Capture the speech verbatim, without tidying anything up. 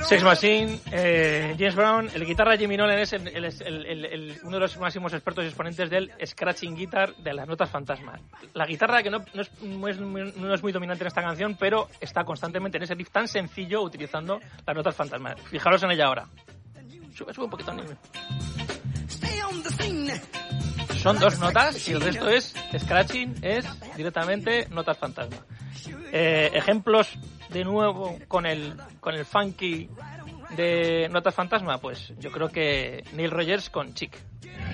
Sex Machine, eh, James Brown, el guitarra Jimmy Nolen es el, el, el, el, el, uno de los máximos expertos y exponentes del scratching guitar, de las notas fantasma. La guitarra que no, no, es, no, es, no es muy dominante en esta canción, pero está constantemente en ese riff tan sencillo utilizando las notas fantasma. Fijaros en ella ahora. Sube, sube un poquito el nivel. Son dos notas y el resto es scratching, es directamente notas fantasma. Eh, ejemplos de nuevo con el con el funky de notas fantasma, pues yo creo que Neil Rogers con Chic.